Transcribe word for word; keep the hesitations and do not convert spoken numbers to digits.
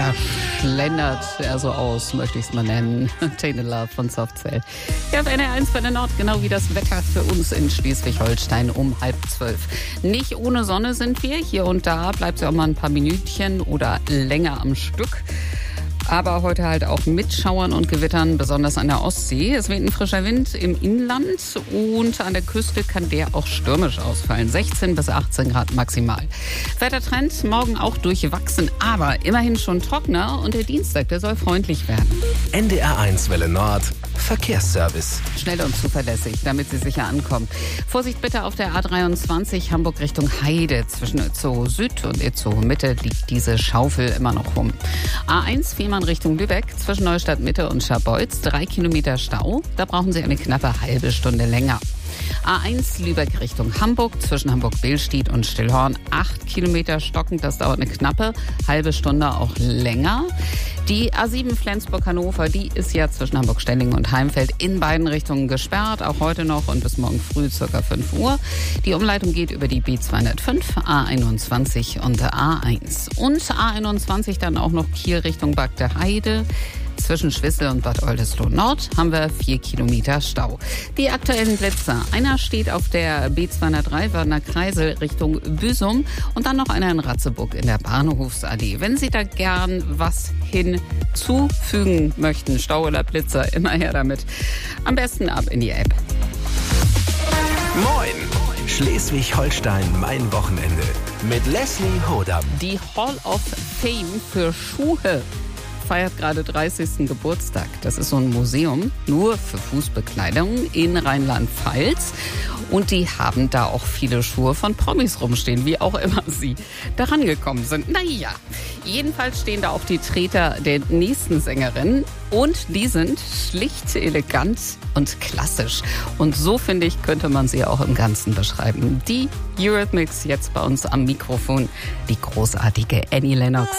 Da schlendert er so aus, möchte ich es mal nennen. Tainted Love von Soft Cell. Ja, auf N R eins bei der Nord, genau wie das Wetter für uns in Schleswig-Holstein um halb zwölf. Nicht ohne Sonne sind wir. Hier und da bleibt sie auch mal ein paar Minütchen oder länger am Stück. Aber heute halt auch mit Schauern und Gewittern, besonders an der Ostsee. Es weht ein frischer Wind im Inland und an der Küste kann der auch stürmisch ausfallen. sechzehn bis achtzehn Grad maximal. Wettertrend morgen auch durchwachsen, aber immerhin schon trockener und der Dienstag, der soll freundlich werden. N D R eins Welle Nord Verkehrsservice. Schnell und zuverlässig, damit Sie sicher ankommen. Vorsicht bitte auf der A dreiundzwanzig Hamburg Richtung Heide. Zwischen Itzehoe Süd und Itzehoe Mitte liegt diese Schaufel immer noch rum. A eins Fehmarn Richtung Lübeck, zwischen Neustadt Mitte und Scharbeutz, drei Kilometer Stau. Da brauchen Sie eine knappe halbe Stunde länger. A eins Lübeck Richtung Hamburg, zwischen Hamburg-Billstedt und Stillhorn, acht Kilometer stockend. Das dauert eine knappe halbe Stunde auch länger. Die A sieben Flensburg-Hannover, die ist ja zwischen Hamburg-Stellingen und Heimfeld in beiden Richtungen gesperrt. Auch heute noch und bis morgen früh ca. fünf Uhr. Die Umleitung geht über die B zweihundertfünf, A einundzwanzig und A eins. Und A einundzwanzig dann auch noch Kiel Richtung Bagde Heide. Zwischen Schwissel und Bad Oldesloe Nord haben wir vier Kilometer Stau. Die aktuellen Blitzer. Einer steht auf der B zweihundertdrei Wörner Kreisel Richtung Büsum und dann noch einer in Ratzeburg in der Bahnhofsallee. Wenn Sie da gern was hinzufügen möchten, Stau oder Blitzer, immer her damit. Am besten ab in die App. Moin! Schleswig-Holstein, mein Wochenende. Mit Leslie Hodam. Die Hall of Fame für Schuhe feiert gerade dreißigsten Geburtstag. Das ist so ein Museum nur für Fußbekleidung in Rheinland-Pfalz. Und die haben da auch viele Schuhe von Promis rumstehen, wie auch immer sie daran gekommen sind. Naja, jedenfalls stehen da auch die Treter der nächsten Sängerin. Und die sind schlicht, elegant und klassisch. Und so, finde ich, könnte man sie auch im Ganzen beschreiben. Die Eurythmics jetzt bei uns am Mikrofon. Die großartige Annie Lennox.